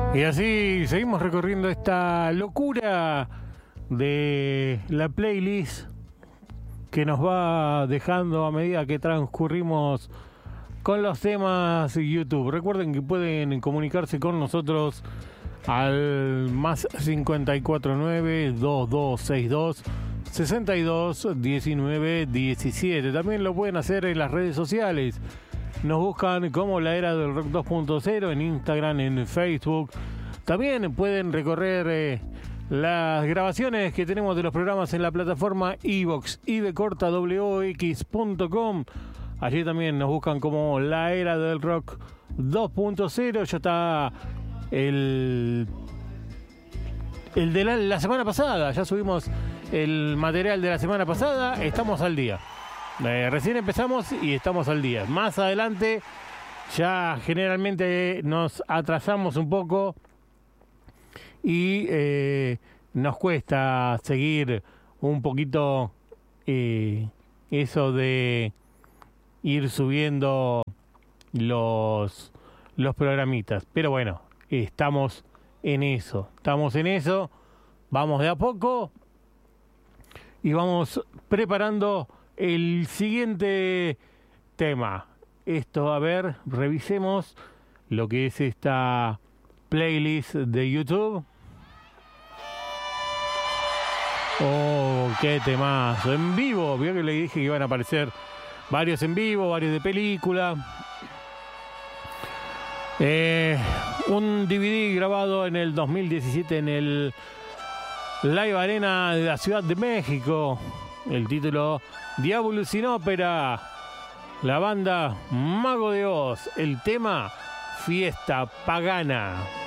Y así seguimos recorriendo esta locura de la playlist que nos va dejando a medida que transcurrimos con los temas YouTube. Recuerden que pueden comunicarse con nosotros al más 549-2262-6219-17. También lo pueden hacer en las redes sociales. Nos buscan como La Era del Rock 2.0 en Instagram, en Facebook. También pueden recorrer las grabaciones que tenemos de los programas en la plataforma iVoox, ivecortawox.com. Allí también nos buscan como La Era del Rock 2.0. Ya está el de la semana pasada. Ya subimos el material de la semana pasada. Estamos al día. Recién empezamos y estamos al día. Más adelante ya generalmente nos atrasamos un poco y nos cuesta seguir un poquito eso de ir subiendo los programitas. Pero bueno, estamos en eso. Vamos de a poco y vamos preparando el siguiente tema. Esto, a ver, revisemos lo que es esta playlist de YouTube. Oh, qué temazo. En vivo, vio que le dije que iban a aparecer varios en vivo, varios de película. Un DVD grabado en el 2017 en el Live Arena de la Ciudad de México. El título: Diabolus sin ópera. La banda Mago de Oz. El tema: Fiesta Pagana.